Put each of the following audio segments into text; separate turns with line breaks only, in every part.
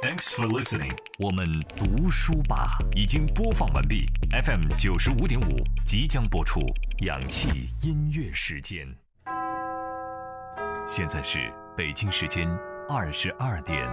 Thanks for listening。我们读书吧已经播放完毕。FM 95.5即将播出氧气音乐时间。现在是北京时间22点。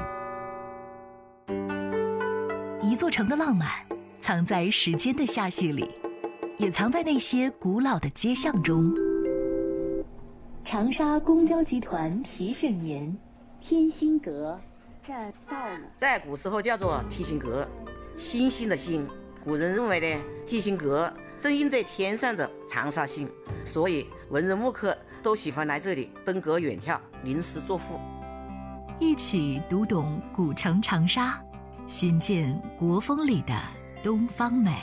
一座城的浪漫，藏在时间的下序里，也藏在那些古老的街巷中。
长沙公交集团提示您：天心阁站到了。
在古时候叫做提心阁，星星的星。古人认为呢，提心阁正印在天上的长沙星，所以文人墨客都喜欢来这里登阁远眺，吟诗作赋。
一起读懂古城长沙，寻见国风里的东方美。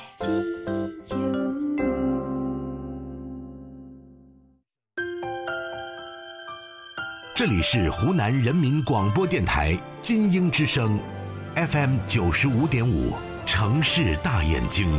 这里是湖南人民广播电台金鹰之声 FM 95.5城市大眼睛。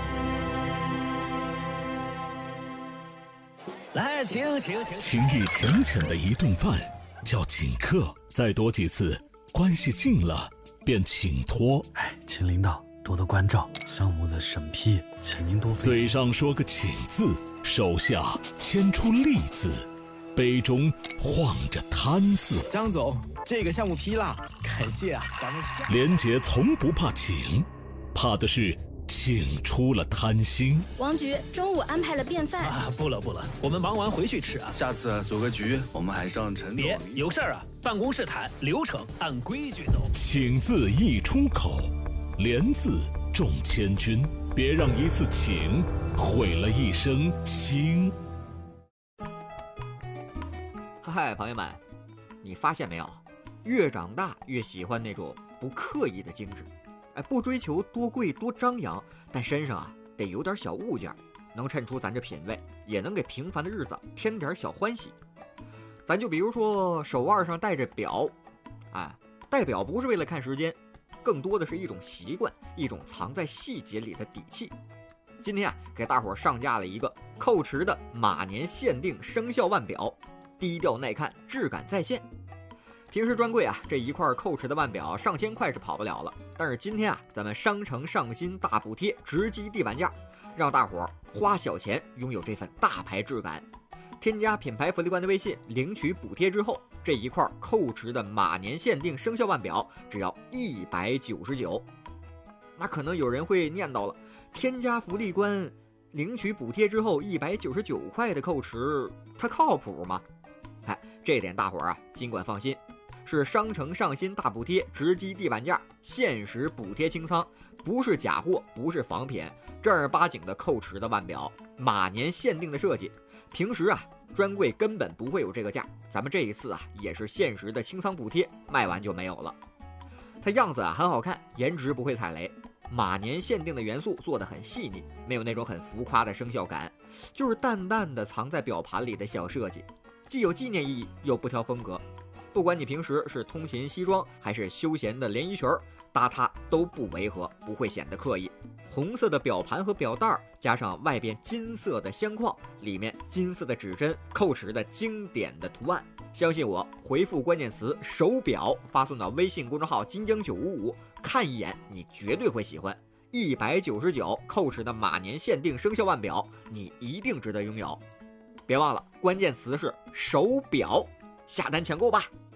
来，请。情意浅浅的一顿饭叫请客，再多几次，关系近了便请托。
请领导多多关照，项目的审批，请您多费心。
嘴上说个请字，手下牵出利字，杯中晃着贪字。
张总，这个项目批了，感谢啊！咱们
连杰从不怕请，怕的是请出了贪心。
王局中午安排了便饭
不了，我们忙完回去吃啊。
下次组个局，我们还上陈总。
别有事儿啊，办公室谈，流程按规矩走。
请字一出口，连字中千军，别让一次请毁了一生心。
嗨，朋友们，你发现没有？越长大越喜欢那种不刻意的精致，不追求多贵多张扬，但身上得有点小物件，能衬出咱这品味，也能给平凡的日子添点小欢喜。咱就比如说手腕上戴着表，戴表不是为了看时间，更多的是一种习惯，一种藏在细节里的底气。今天给大伙上架了一个蔻驰的马年限定生肖腕表，低调耐看，质感在线。平时专柜这一块蔻驰的腕表上千块是跑不了了，但是今天咱们商城上新大补贴，直击地板价，让大伙花小钱拥有这份大牌质感。添加品牌福利官的微信，领取补贴之后，这一块蔻驰的马年限定生肖腕表只要199。那可能有人会念叨了，添加福利官领取补贴之后199块的蔻驰，它靠谱吗？这点大伙尽管放心，是商城上新大补贴，直击地板价，限时补贴清仓，不是假货，不是仿品，正儿八经的蔻驰的腕表，马年限定的设计。平时专柜根本不会有这个价，咱们这一次也是限时的清仓补贴，卖完就没有了。它样子很好看，颜值不会踩雷，马年限定的元素做得很细腻，没有那种很浮夸的生肖感，就是淡淡的藏在表盘里的小设计，既有纪念意义又不挑风格。不管你平时是通勤西装还是休闲的连衣裙，搭它都不违和，不会显得刻意。红色的表盘和表带加上外边金色的相框，里面金色的指针，蔻驰的经典的图案。相信我，回复关键词手表发送到微信公众号金鹰955，看一眼你绝对会喜欢。199蔻驰的马年限定生肖腕表，你一定值得拥有。别忘了关键词是手表，下单抢购吧。